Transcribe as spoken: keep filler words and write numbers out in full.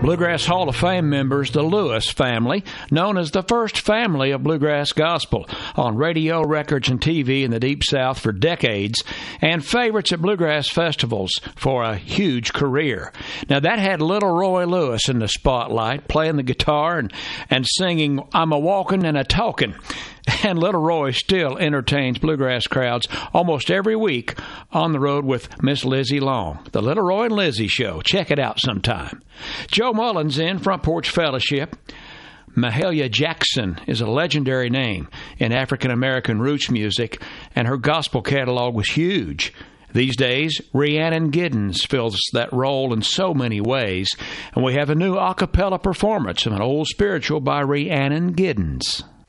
Bluegrass Hall of Fame members, the Lewis family, known as the first family of bluegrass gospel, on radio, records, and T V in the Deep South for decades, and favorites at bluegrass festivals for a huge career. Now, that had little Roy Lewis in the spotlight, playing the guitar and, and singing I'm a Walkin' and a Talkin'. And Little Roy still entertains bluegrass crowds almost every week on the road with Miss Lizzie Long. The Little Roy and Lizzie Show. Check it out sometime. Joe Mullins in Front Porch Fellowship. Mahalia Jackson is a legendary name in African-American roots music, and her gospel catalog was huge. These days, Rhiannon Giddens fills that role in so many ways, and we have a new a cappella performance of an old spiritual by Rhiannon Giddens.